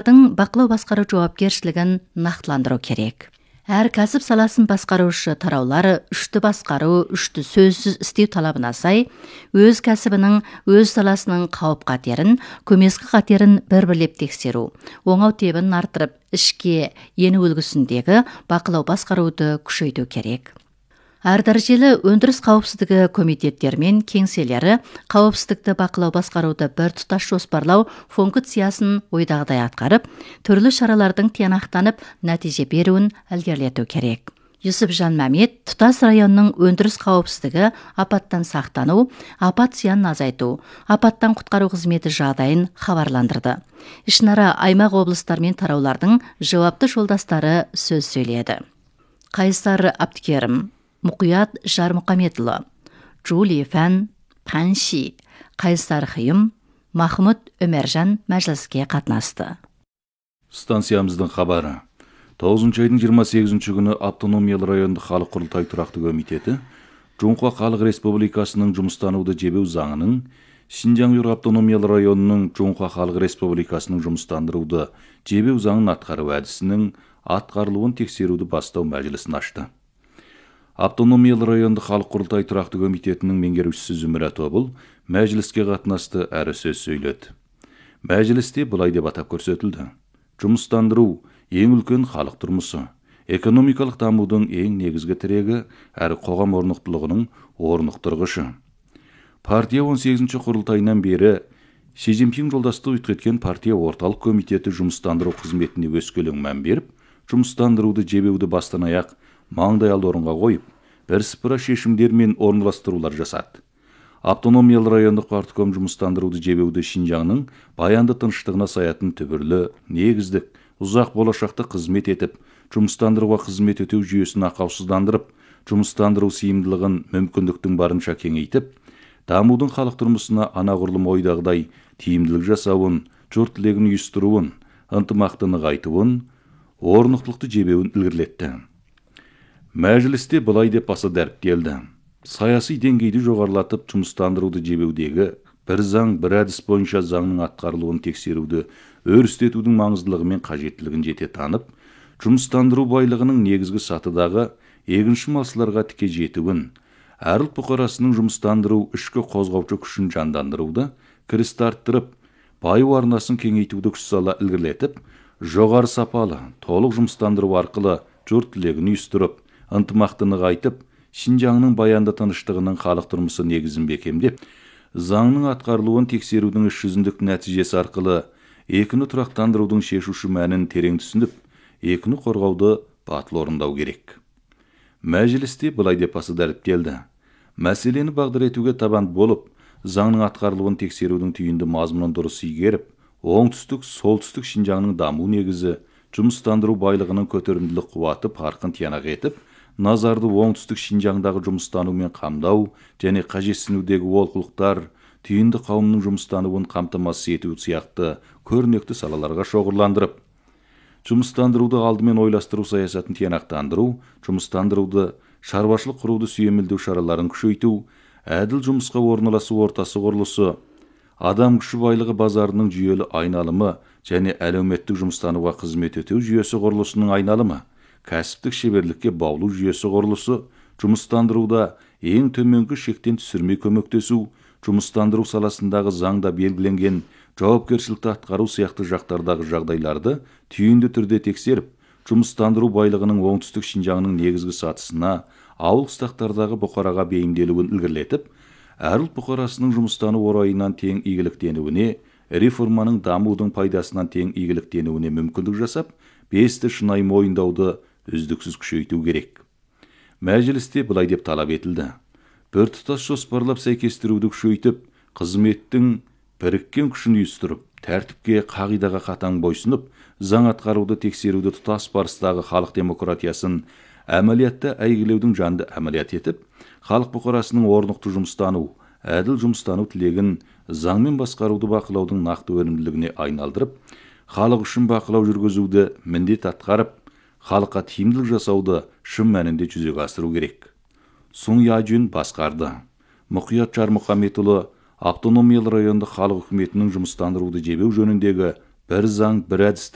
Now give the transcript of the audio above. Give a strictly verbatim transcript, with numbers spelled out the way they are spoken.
таралардың бақылау басқару жауапкершілігін нақтыландыру керек. Әр кәсіп саласын басқарушы тараулар үшті басқару, үшті сөзсіз істеу талабына сай, өз кәсібінің, өз саласының қауіп қатерін, көмескі қатерін бір-бірлеп тексеру, оңау тебін артырып, ішке ену үлгісіндегі бақылау басқаруды күшейту керек. Әр дәрежелі өндіріс қауіпсіздігі комитеттермен кеңселері қауіпсіздікті бақылау басқаруды бір тұтас жоспарлау функциясын ойдағыдай атқарып, түрлі шаралардың тиянақтанып нәтиже беруін ілгерілету керек. Юсупжан Мәмет тұтас районның өндіріс қауіпсіздігі, апаттан сақтану, апат зиянын азайту, апаттан құтқару қызметі жағдайын хабарландырды. Ішінара аймақ облыстар мен тараулардың жауапты жолдастары сөз сөйледі. Қайсар Абдикерім, Мұқият Жармұқаметұлы, Джули Фән, Пәнши, Қайсар Хиым, Махмұд Өмержан мәжіліске қатынасты. Станциямыздың хабары. тоғызыншы айдың жиырма сегізінші күні автономиялы райондық халық құрылтай тұрақты комитеті Жоңқа Халық Республикасының жұмыстануды жебеу заңының, Шинжаң Үйғыр автономиялы районының Жоңқа Халық Республикасының жұмыстандыруды жебеу заңын атқару әдісінің атқарылуын тексеруді бастау мәжілісін ашты. Автономиялы райондық халық құрылтай тұрақты комитетінің меңгерушісі Зүміра Тобыл мәжіліске қатынасты әрі сөз сөйледі. Мәжілісте былай деп атап көрсетілді. Жұмыстандыру ең үлкен халық тұрмысы, экономикалық дамудың ең негізгі тірегі әрі қоғам орнықтылығының орнықтырғышы. Партия он сегізінші құрылтайынан бері Си Цзиньпин жолдасты өткеткен партия орталық комитеті жұмыстандыру қызметіне өскелең мән беріп, жұмыстандыруды жебеуді бастан аяқ маңдайалды орынға қойып, бірсыпыра шешімдер мен орынластырулар жасады. Автономиялы райондық партком жұмыстандыруды жебеуді Шинжаңның баянды тыныштығына саятын түбірлі, негіздік, ұзақ болашақта қызмет етіп, жұмыстандыруға қызмет өтеу жүйесін ақаусыздандырып, жұмыстандыру сыйымдылығын мүмкіндіктің барынша кеңейтіп, дамудың халық тұрмысына анағұрлым ойдағыдай тиімділік жасауын, жұрт тілегін үйістіруін, ынтымақты нығайтуын, орнықтылықты жебеуін ілгерілетті. Мәжілісте былай деп баса дәріптелді. Саяси деңгейді жоғарылатып жұмыстандыруды жебеудегі бір заң, бір әдіс бойынша заңның атқарылуын тексеруді өрістетудің маңыздылығы мен қажеттілігін жете танып, жұмыстандыру байлығының негізгі сатыдағы егінші малшыларға тіке жетуін, әр ұлт бұқарасының жұмыстандыру ішкі қозғаушы күшін жандандыруды, кірісті арттырып, байу арнасын кеңейтуді күш сала ілгерілетіп, жоғары сапалы, толық жұмыстандыру арқылы жұрт тілегін үйістіріп, ынтымақты нығайтып, Шинжаңның баянды тыныштығының халық тұрмысы негізін бекемдеп, заңның атқарылуын тексерудің іс жүзіндік нәтижесі арқылы екіні тұрақтандырудың шешуші мәнін терең түсініп, екіні қорғауды батыл орындау керек. Мәжілісте былай деп басы дәріптелді. Мәселені бағдар етуге табан болып, заңның атқарылуын тексерудің түйінді мазмұнын дұрыс игеріп, оңтүстік, солтүстік Шинжаңның даму негізі, жұмыстандыру байлығының көтерімділік қуаты парқын тиянақ етіп, назарды оңтүстік Шинжаңдағы жұмыстанумен қамдау және қажетсінудегі олқылықтар, түйінді қауымның жұмыстануын қамтамасыз ету сияқты көрнекті салаларға шоғырландырып, жұмыстандыруды алдымен ойластыру саясатын тиянақтандыру, жұмыстандыруды шаруашылық құруды сүйемелдеу шараларын күшейту, әділ жұмысқа орналасу ортасы құрылысы, адам күші байлығы базарының жүйелі айналымы және әлеуметтік жұмыстануға қызмет ету жүйесі құрылысының айналымы, кәсіптік шеберлікке баулу жүйесі құрылысы, жұмыстандыруда ең төменгі шектен түсірмей көмектесу, жұмыстандыру саласындағы заңда белгіленген жауапкершілікті атқару сияқты жақтардағы жағдайларды түйінді түрде тексеріп, жұмыстандыру байлығының оңтүстік Шинжаңның негізгі сатысына, ауыл қыстақтардағы бұқараға бейімделуін ілгерілетіп, әр ұлт бұқарасының жұмыстану орайынан тең игіліктенуіне, реформаның дамудың пайдасынан тең игіліктенуіне мүмкіндік жасап, бесті шынайы мойындауды үздіксіз күшейту керек. Мәжілісте былай деп талап етілді. Біртұтас жоспарлап сәйкестіруді күшейтіп, қызметтің біріккен күшін үйістіріп, тәртіпке, қағидаға қатаң бойсынып, заң атқаруды тексеруді тұтас барыстағы халық демократиясын әмәлиятта әйгілеудің жанды әмәлият етіп, халық бұқарасының орнықты жұмыстану, әділ жұмыстану тілегін заңмен басқаруды бақылаудың нақты өнімділігіне айналдырып, халық үшін бақылау жүргізуді міндет атқарып, халыққа тиімділік жасауды шын мәнінде жүзеге асыру керек. Сун Яжун басқарды. Мұқият Жармұқаметұлы автономиялы райондық халық үкіметінің жұмыстандыруды жебеу жөніндегі бір заң, бір әдісті